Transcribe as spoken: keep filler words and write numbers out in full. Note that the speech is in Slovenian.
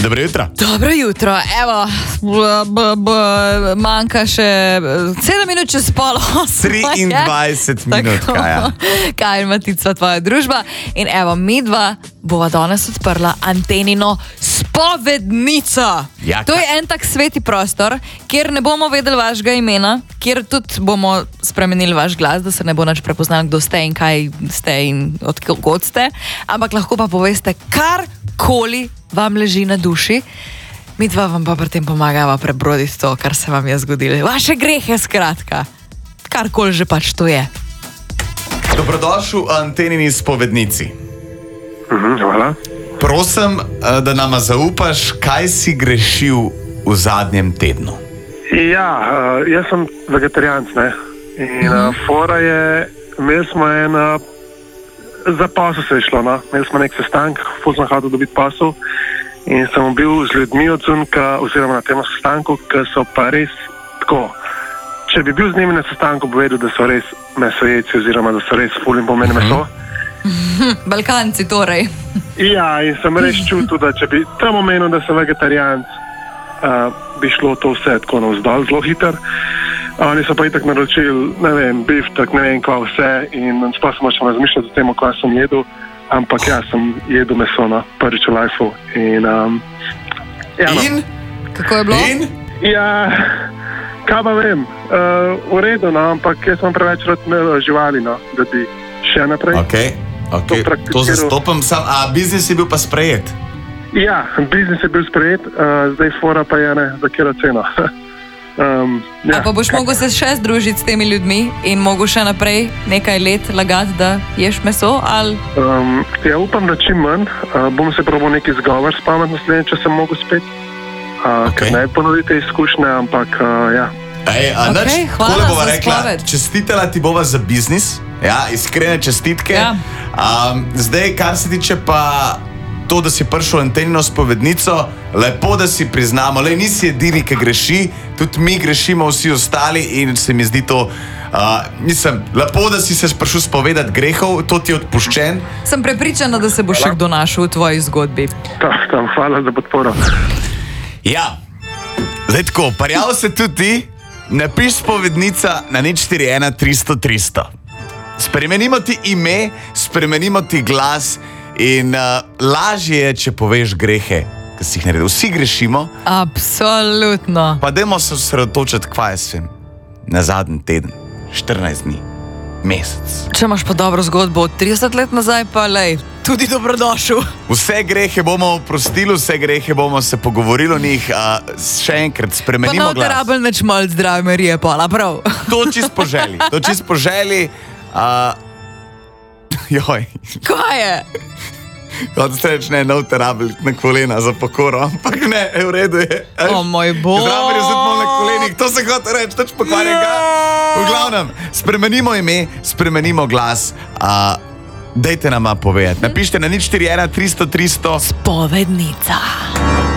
Dobro jutro. Dobro jutro, evo, b, b, b, manjka še sedem minut čez pol osem. triindvajset minut, Kaja. Kaj ima tica tvoja družba? In evo, mi dva bova danes odprla Antenino spovednico. Ja, to je en tak sveti prostor, kjer ne bomo vedeli vašega imena, kjer tudi bomo spremenili vaš glas, da se ne bo nič prepoznal, kdo ste in kaj ste in od kod ste, ampak lahko pa poveste karkoli vam leži na duši. Mi dva vam pa pri tem pomagava prebroditi to, kar se vam je zgodilo. Vaše grehe, skratka. Karkoli že pač to je. Dobrodošel v Antenini spovednici. Mhm, hvala. Prosim, da nama zaupaš, kaj si grešil v zadnjem tednu. Ja, uh, jaz sem vegetarijanc, ne. In uh, fora je, imeli smo en, uh, za posel se je šlo, no. Imeli smo nek sestank, ful sem hotel dobiti posel in sem bil z ljudmi od zunka, oziroma na tem sestanku, ki so pa res tako. Če bi bil z njimi na sestanku, bi vedel, da so res mesojeci, oziroma da so res ful in pomeni meso. Balkanci torej. Ja, in sem res čutil, da če bi tam omenil, da sem vegetarijanc, uh, bi šlo to vse tako navzdol zelo hiter. Oni so pa itak naročili, ne vem, biftek, ne vem kva vse in sploh sem močem razmišljati o tem, kva sem jedel, ampak ja, sem jedel meso na prvič v lifeu. In, um, ja, no. In? Kako je bilo? In? Ja, kaj pa vem, uh, v redu, no, ampak jaz sem preveč rad imel živali, no, da bi še naprej. Okay. Okay. To, to zastopam sam, a biznis je bil pa sprejet? Ja, biznis je bil sprejet, uh, zdaj fora pa je ne, za kjero ceno. um, ja. A pa boš mogel se še združiti s temi ljudmi in mogel še naprej nekaj let lagati, da ješ meso, ali? Um, ja, upam, da čim manj. Uh, bom se probal neki zgovor spamet naslednje, če sem mogel spet. Uh, Okay. Ker ne ponovite izkušnje, ampak uh, ja. Ej, a nač, Okay, hvala takole bova za rekla, spoved. čestitela ti bova za biznis, ja, iskrene čestitke. Ja. Um, zdaj, kar se tiče pa to, da si prišel v Antenino spovednico, lepo, da si priznamo, le nisi edini, ki greši, tudi mi grešimo vsi ostali in se mi zdi to, uh, mislim, lepo, da si se prišel spovedati grehov, to ti je odpuščen. Sem prepričana, da se bo še kdo našel v tvoji zgodbi. Ta, tam, hvala za podporo. Ja, zdaj tako, parjal se tudi ti, napiš spovednica na nič štiri ena tristo tristo. Spremenimo ti ime, spremenimo ti glas in uh, lažje je, če poveš grehe, ki si jih naredil. Vsi grešimo, Absolutno. pa dajmo se osredotočiti, kva je svem na zadnji teden, štirinajst dni, mesec. Če imaš pa dobro zgodbo od trideset let nazaj, pa lej, tudi dobrodošel. Vse grehe bomo oprostili, vse grehe bomo se pogovorili o njih, uh, še enkrat Pa spremenimo no te glas. rabel neč mal zdrave Marije Pola, prav. To čist po želji, to čist po želji. Uh, joj, Kaj je? kot ste reči, ne, nov te rabili na kolena za pokoro, ampak ne, v redu je. O moj bog. Zdravo je zdaj na kolenih, to se hoče reči, toč pokvarjenega. V glavnem, spremenimo ime, spremenimo glas, uh, dejte nama povedati. Napište na nič štiri ena tristo tristo. Spovednica.